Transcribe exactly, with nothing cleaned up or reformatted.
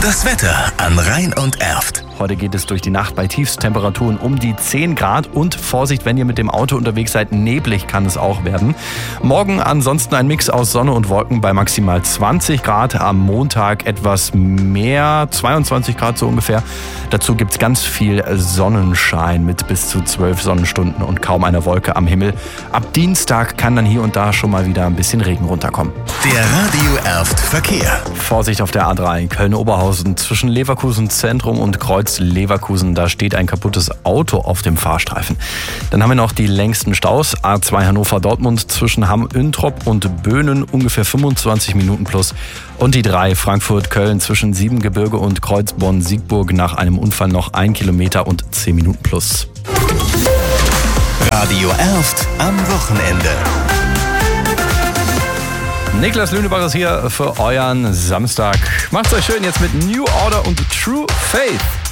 Das Wetter an Rhein und Erft. Heute geht es durch die Nacht bei Tiefstemperaturen um die zehn Grad und Vorsicht, wenn ihr mit dem Auto unterwegs seid, neblig kann es auch werden. Morgen ansonsten ein Mix aus Sonne und Wolken bei maximal zwanzig Grad. Am Montag etwas mehr, zweiundzwanzig Grad so ungefähr. Dazu gibt es ganz viel Sonnenschein mit bis zu zwölf Sonnenstunden und kaum einer Wolke am Himmel. Ab Dienstag kann dann hier und da schon mal wieder ein bisschen Regen runterkommen. Der Radio Erft Verkehr. Vorsicht auf der A drei Köln-Oberhausen zwischen Leverkusen Zentrum und Kreuz Leverkusen. Da steht ein kaputtes Auto auf dem Fahrstreifen. Dann haben wir noch die längsten Staus. A zwei Hannover-Dortmund zwischen Hamm-Üntrop und Böhnen ungefähr fünfundzwanzig Minuten plus. Und die drei Frankfurt-Köln zwischen Siebengebirge und Kreuzborn-Siegburg nach einem Unfall noch ein Kilometer und zehn Minuten plus. Radio Erft am Wochenende. Niklas Lünebach ist hier für euren Samstag. Macht's euch schön jetzt mit New Order und True Faith.